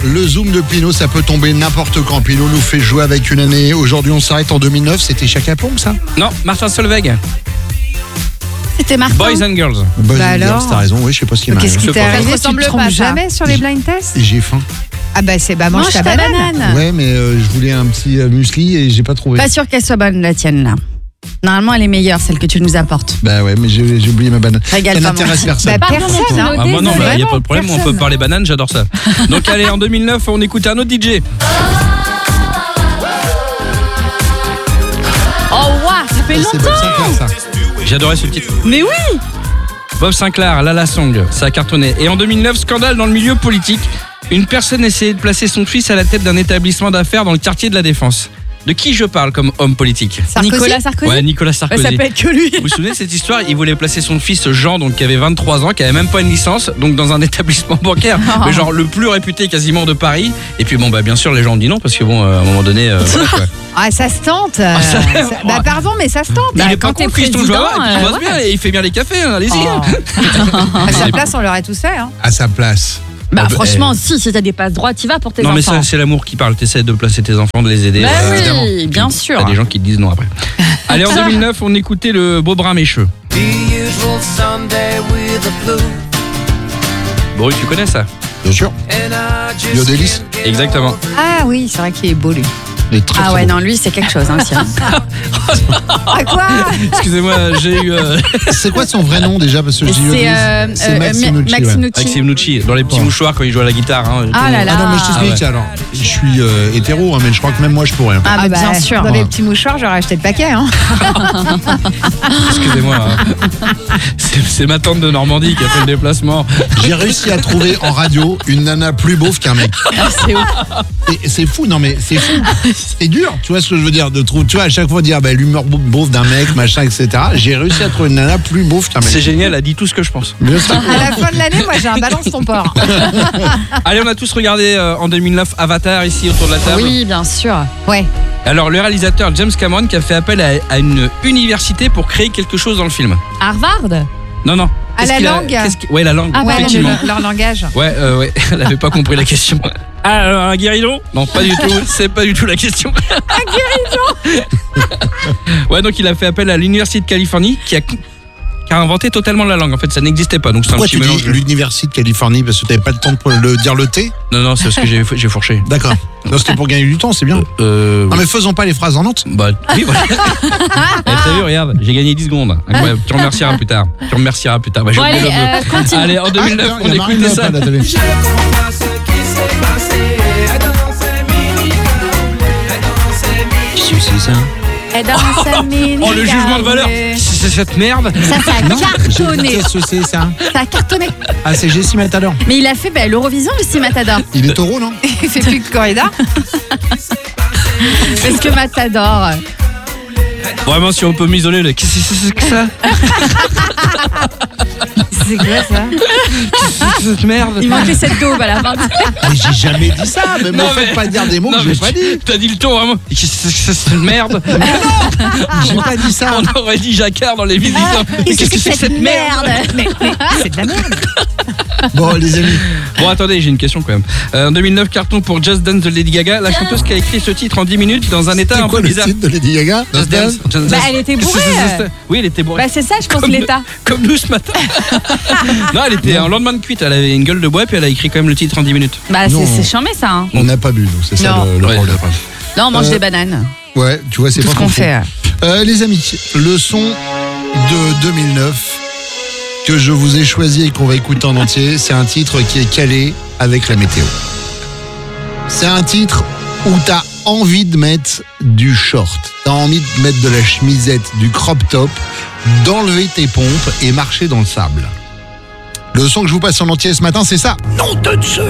Le Zoom de Pinot, ça peut tomber n'importe quand. Pinot nous fait jouer avec une année. Aujourd'hui, on s'arrête en 2009. C'était Chaka Ponk, ça? Non, Martin Solveig. C'était Martin. Boys and Girls. Boys and alors Girls, t'as raison. Oui, je sais pas ce qui m'arrive. Qu'est-ce qui t'est Ça arrivé? Tu ressemble te trompes pas, ça. jamais sur les blind tests? J'ai faim. Ah bah c'est mange ta banane. Ouais, mais je voulais un petit muesli et j'ai pas trouvé. Pas sûr qu'elle soit bonne la tienne là. Normalement elle est meilleure celle que tu nous apportes. Bah ouais, mais j'ai oublié ma banane. Régale Ça pas, n'intéresse mon- personne. Bah, personne. Hein. Ah, moi non, il Désolée. n'y a pas de problème, on peut Personne. parler banane, j'adore ça. Donc allez, en 2009, on écoute un autre DJ. Oh waouh, ça fait C'est longtemps. Bob Sinclair, ça. J'adorais ce titre. Mais oui. Bob Sinclair, Lala Song, ça a cartonné. Et en 2009, scandale dans le milieu politique. Une personne essayait de placer son fils à la tête d'un établissement d'affaires dans le quartier de la Défense. De qui je parle comme homme politique? Sarkozy. Nicolas Sarkozy. Ouais, Nicolas Sarkozy. Ça peut être que lui. Vous vous souvenez de cette histoire? Il voulait placer son fils Jean, donc qui avait 23 ans, qui avait même pas une licence, donc dans un établissement bancaire, mais genre le plus réputé quasiment de Paris. Et puis bon, bah bien sûr, les gens ont dit non parce que bon, à un moment donné, voilà, quoi. Ah ça se tente. ça- Bah pardon mais ça se tente. Il est quand pas t'es con, Fiston président, Joao, et puis il bosse ouais. bien, et il fait bien les cafés, hein, allez-y. Oh. À sa place on l'aurait tous fait. Hein. À sa place. Bah Ah bah, franchement, si t'as des passes droits, t'y vas pour tes Non mais enfants. ça c'est l'amour qui parle, t'essaies de placer tes enfants, de les aider. Bah évidemment. oui, bien sûr. T'as des gens qui te disent non après. Allez, en 2009, on écoutait le beau brin mécheux. The usual Sunday with the flu, Boris, tu connais ça? Bien sûr. and I just Yodelis. can't get Exactement. over it. Ah oui c'est vrai qu'il est beau lui. Il est très, Ah très ouais beau. non lui c'est quelque chose hein aussi. Hein. Ah quoi? Excusez-moi, j'ai eu C'est quoi son vrai nom déjà? Parce que je dis C'est Yodelis. C'est Maxime Nucci, ouais. Maxime Nucci dans les petits Bon. mouchoirs quand il joue à la guitare. Hein. Ah là là. Ah non, mais je t'explique alors. Je suis hétéro, hein, mais je crois que même moi je pourrais. Hein. Ah bah, bien sûr. Dans les petits mouchoirs j'aurais acheté le paquet hein. Excusez-moi. Hein. C'est ma tante de Normandie qui a fait le déplacement. J'ai réussi à trouver en radio une nana plus beauf qu'un mec. C'est ouf. Et c'est fou, non mais c'est fou. C'est dur, tu vois ce que je veux dire de trouver. Tu vois, à chaque fois dire bah, l'humeur beauf d'un mec, machin, etc. J'ai réussi à trouver une nana plus beauf qu'un mec. C'est génial, elle a dit tout ce que je pense. Bien sûr. À la fin de l'année moi j'ai un balance ton porc. Allez, on a tous regardé en 2009 Avatar ici autour de la table. Oui, bien sûr. Ouais. Alors le réalisateur James Cameron qui a fait appel à une université pour créer quelque chose dans le film. Harvard. Non, non. À la langue. Ouais, la langue, Ah ouais, effectivement. Leur langage. Ouais, elle avait pas compris la question. Ah, un guéridon? Non, pas du tout, c'est pas du tout la question. Un guéridon. Ouais, donc il a fait appel à l'Université de Californie qui a inventé totalement la langue. En fait, ça n'existait pas, donc c'est un Pourquoi petit tu mélange. dis l'Université de Californie? Parce que t'avais pas le temps de dire le T? Non, c'est parce que j'ai fourché. D'accord. Non, c'était pour gagner du temps, c'est bien. Non mais faisons pas les phrases en Nantes. Bah oui, voilà. T'as vu, regarde, j'ai gagné 10 secondes. Incroyable. Tu remercieras plus tard. Bah, j'ai Bon, oublié allez, le mot. continue. Allez, en 2009, Ah, on il y a écoutait Marine ça. Le Pen à la télé. Je comprends pas ce qui s'est passé. Dans ces mini Et dans sa mini Oh, le jugement de valeur. C'est cette merde. Ça a cartonné. Qu'est-ce que c'est ça? Ça a cartonné. Ah, c'est Jessie Matador. Mais il a fait l'Eurovision Lucie Matador. Il est taureau, non? Il fait plus de corrida. Parce que Matador. Vraiment, si on peut m'isoler, qu'est-ce que c'est que ça? C'est quoi ça? C'est cette merde. Il manquait cette daube à la fin. Mais j'ai jamais dit ça. Mais me faites pas dire des mots que j'ai pas dit. T'as dit le ton vraiment. Qu'est-ce que c'est cette merde? J'ai pas dit ça. On aurait dit Jacquard dans les visites. Qu'est-ce que c'est que cette merde? Mais c'est de la merde. Bon, les amis. Bon, attendez, j'ai une question quand même. En 2009, carton pour Just Dance de Lady Gaga. La chanteuse qui a écrit ce titre en 10 minutes dans un état C'est un quoi peu le bizarre. titre de Lady Gaga? Just Dance. Just Bah, Dance. elle était bourrée. Oui, elle était bourrée. Bah c'est ça, je pense, l'état. Comme nous ce matin. Non, elle était en lendemain de cuite. Elle avait une gueule de bois puis elle a écrit quand même le titre en 10 minutes. Bah Non. c'est chambé ça. Hein. On n'a pas bu, nous. C'est ça Non. le Ouais, problème. Non, on mange des bananes. Ouais, tu vois, c'est Tout pas ce qu'on faux. fait. Les amis, le son de 2009 que je vous ai choisi et qu'on va écouter en entier, c'est un titre qui est calé avec la météo. C'est un titre où t'as envie de mettre du short, t'as envie de mettre de la chemisette, du crop top, d'enlever tes pompes et marcher dans le sable. Le son que je vous passe en entier ce matin, c'est ça. Nom de Zeus.